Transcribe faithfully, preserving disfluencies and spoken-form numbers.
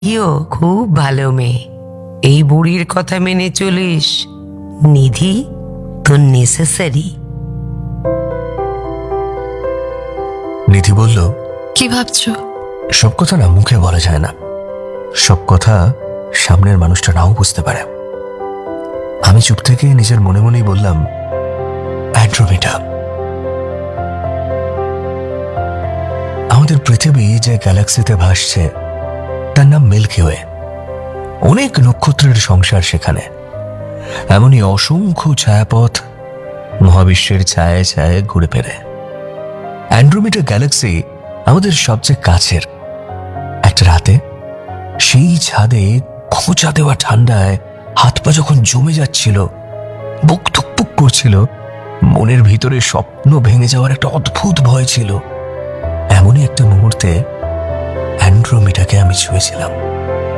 নিধিও খুব ভালো মেয়ে। এই বুড়ির কথা মেনে চলিস, নিধি তো নেসেসারি। নিধি বলল, কি ভাবছো? সব কথা না মুখে বলা যায় না, সব কথা সামনের মানুষটা নাও বুঝতে পারে। আমি চুপ থেকে নিজের মনে মনেই বললাম, অ্যান্ড্রোমেডা। আমাদের পৃথিবী যে গ্যালাক্সিতে ভাসছে তার নাম মিল্কি ওয়ে। অনেক নক্ষত্রের সংসার সেখানে। এমনই অসংখ্য ছায়াপথ মহাবিশ্বের ছায়ায় ছায়ায় ঘুরে ফেরে। অ্যান্ড্রোমেডা গ্যালাক্সি আমাদের সবচেয়ে কাছের। একটা রাতে সেই ছাদে খোঁচা দেওয়া ঠান্ডায় হাত পা যখন জমে যাচ্ছিল, বুক ধুকপুক করছিল, মনের ভিতরে স্বপ্ন ভেঙে যাওয়ার একটা অদ্ভুত ভয় ছিল, এমনই একটা মুহূর্তে অ্যান্ড্রোমেডাকে আমি ছুঁয়েছিলাম।